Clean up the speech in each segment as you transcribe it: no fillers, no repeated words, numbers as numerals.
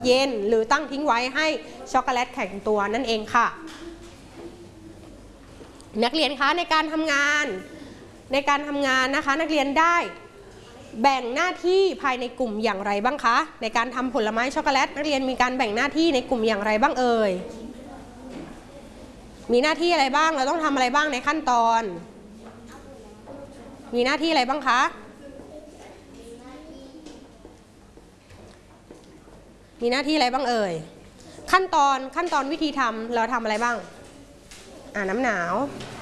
เย็นหรือตั้งทิ้งไว้ให้ช็อกโกแลตแข็งตัวนั่นเองค่ะนักเรียนคะในการทำงานนะคะนักเรียนได้แบ่งหน้าที่ภายในกลุ่มอย่างไรบ้างคะในการทำผลไม้ช็อกโกแลตนักเรียนมีการแบ่งหน้าที่ในกลุ่มอย่างไรบ้างเอ่ยมีหน้าที่อะไรบ้างเราต้องทำอะไรบ้างในขั้นตอนมีหน้าที่อะไรบ้างคะมีหน้าที่อะไรบ้างเอ่ยขั้นตอนวิธีทำเราทำอะไรบ้างน้ำหนาว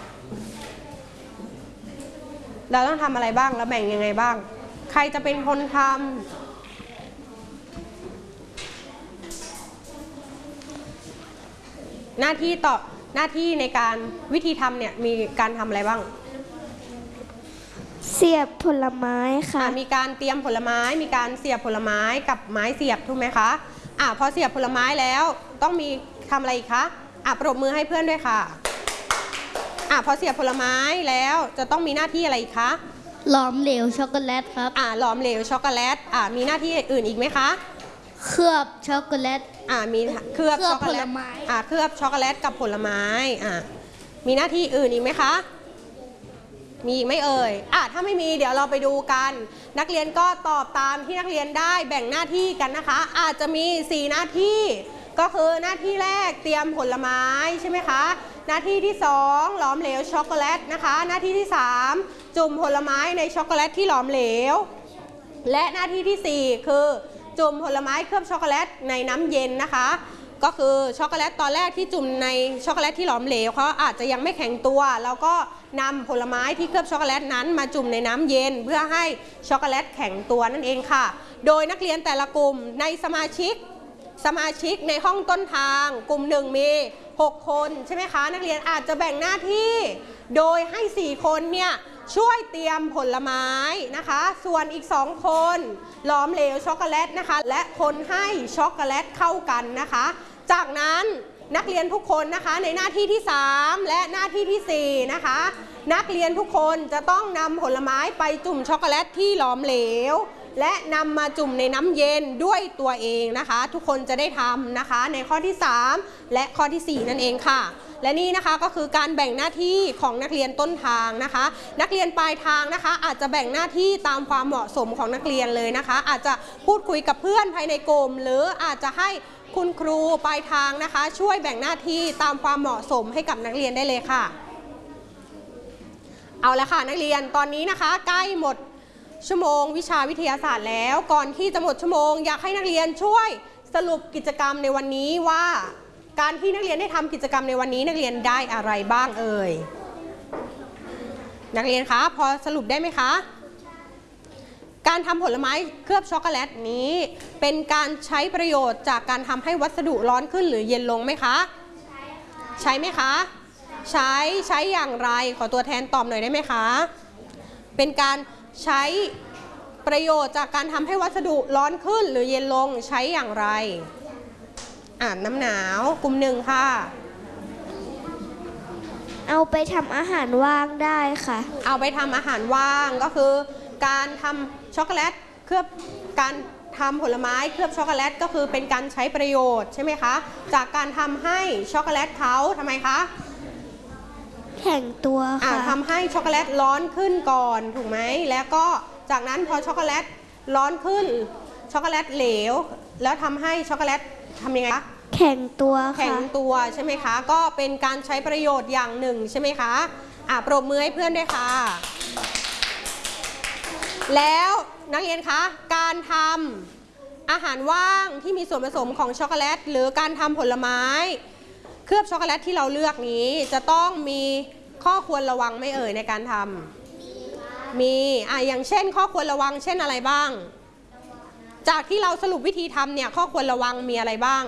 เราต้องทำอะไรบ้างเราแบ่งยังไงบ้างใครจะเป็นคนทำหน้าที่ในการวิธีทำเนี่ยมีการทำอะไรบ้างเสียบผลไม้ค่ะมีการเตรียมผลไม้มีการเสียบผลไม้กับไม้เสียบถูกไหมคะพอเสียบผลไม้แล้วต้องมีทำอะไรอีกคะปรบมือให้เพื่อนด้วยค่ะพอเสียบผลไม้แล้วจะต้องมีหน้าที่อะไรอีกคะหลอมเหลวช็อกโกแลตครับหลอมเหลวช็อกโกแลตมีหน้าที่อื่นอีกไหมคะเคลือบช็อกโกแลตมีเคลือบช็อกโกแลตเคลือบช็อกโกแลตกับผลไม้มีหน้าที่อื่นอีกไหมคะมีอีกไหมเอ่ยถ้าไม่มีเดี๋ยวเราไปดูกันนักเรียนก็ตอบตามที่นักเรียนได้แบ่งหน้าที่กันนะคะอาจจะมี4หน้าที่ก็คือหน้าที่แรกเตรียมผลไม้ใช่ไหมคะหน้าที่ที่2หลอมเหลวช็อกโกแลตนะคะหน้าที่ที่3จุ่มผลไม้ในช็อกโกแลตที่หลอมเหลวและหน้าที่ที่4คือจุ่มผลไม้เคลือบช็อกโกแลตในน้ำเย็นนะคะก็คือช็อกโกแลตตอนแรกที่จุ่มในช็อกโกแลตที่หลอมเหลวเขาอาจจะยังไม่แข็งตัวแล้วก็นำผลไม้ที่เคลือบช็อกโกแลตนั้นมาจุ่มในน้ำเย็นเพื่อให้ช็อกโกแลตแข็งตัวนั่นเองค่ะโดยนักเรียนแต่ละกลุ่มในสมาชิกในห้องต้นทางกลุ่ม1มี6คนใช่ไหมคะนักเรียนอาจจะแบ่งหน้าที่โดยให้4คนเนี่ยช่วยเตรียมผลไม้นะคะส่วนอีก2คนหลอมเหลวช็อกโกแลตนะคะและคนให้ช็อกโกแลตเข้ากันนะคะจากนั้นนักเรียนทุกคนนะคะในหน้าที่ที่3และหน้าที่ที่4นะคะนักเรียนทุกคนจะต้องนำผลไม้ไปจุ่มช็อกโกแลตที่หลอมเหลวและนำมาจุ่มในน้ำเย็นด้วยตัวเองนะคะทุกคนจะได้ทำนะคะในข้อที่3และข้อที่4นั่นเองค่ะและนี่นะคะก็คือการแบ่งหน้าที่ของนักเรียนต้นทางนะคะนักเรียนปลายทางนะคะอาจจะแบ่งหน้าที่ตามความเหมาะสมของนักเรียนเลยนะคะอาจจะพูดคุยกับเพื่อนภายในกลุ่มหรืออาจจะให้คุณครูปลายทางนะคะช่วยแบ่งหน้าที่ตามความเหมาะสมให้กับนักเรียนได้เลยค่ะเอาละค่ะนักเรียนตอนนี้นะคะใกล้หมดชั่วโมงวิชาวิทยาศาสตร์แล้วก่อนที่จะหมดชั่วโมงอยากให้นักเรียนช่วยสรุปกิจกรรมในวันนี้ว่าการที่นักเรียนได้ทำกิจกรรมในวันนี้นักเรียนได้อะไรบ้างเอ่ยนักเรียนคะพอสรุปได้ไหมคะการทำผลไม้เคลือบช็อกโกแลตนี้เป็นการใช้ประโยชน์จากการทำให้วัสดุร้อนขึ้นหรือเย็นลงไหมคะใช้ไหมคะใช้อย่างไรขอตัวแทนตอบหน่อยได้ไหมคะเป็นการใช้ประโยชน์จากการทำให้วัสดุร้อนขึ้นหรือเย็นลงใช้อย่างไรน้ำหนาวกลุ่ม1ค่ะเอาไปทำอาหารว่างได้ค่ะเอาไปทำอาหารว่างก็คือการทำช็อกโกแลตเคลือบการทำผลไม้เคลือบช็อกโกแลตก็คือเป็นการใช้ประโยชน์ใช่ไหมคะจากการทำให้ช็อกโกแลตเขาทำไมคะแข็งตัวค่ะทำให้ช็อกโกแลตร้อนขึ้นก่อนถูกไหมแล้วก็จากนั้นพอช็อกโกแลตร้อนขึ้นช็อกโกแลตเหลวแล้วทำให้ช็อกโกแลตทำยังไงคะแข็งตัวค่ะแข็งตัวใช่ไหมคะก็เป็นการใช้ประโยชน์อย่างหนึ่งใช่ไหมคะปรบมือให้เพื่อนด้วยค่ะแล้วนักเรียนคะการทำอาหารว่างที่มีส่วนผสมของช็อกโกแลตหรือการทำผลไม้เคลือบช็อกโกแลตที่เราเลือกนี้จะต้องมีข้อควรระวังไม่เอ่ยในการทำมีอย่างเช่นข้อควรระวังเช่นอะไรบ้างจากที่เราสรุปวิธีทำเนี่ยข้อควรระวังมีอะไรบ้าง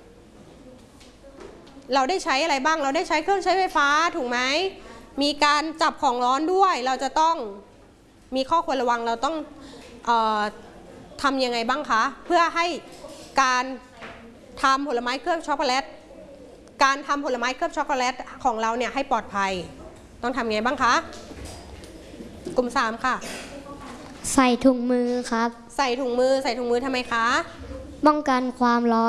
เราได้ใช้อะไรบ้างเราได้ใช้เครื่องใช้ไฟฟ้าถูกไหมมีการจับของร้อนด้วยเราจะต้องมีข้อควรระวังเราต้องทำยังไงบ้างคะเพื่อให้การทำผลไม้เคลือบช็อกโกแลตการทำผลไม้เคลือบช็อกโกแลตของเราเนี่ยให้ปลอดภัยต้องทำยังไงบ้างคะกลุ่ม3ค่ะใส่ถุงมือครับใส่ถุงมือทำไมคะป้องกันความร้อน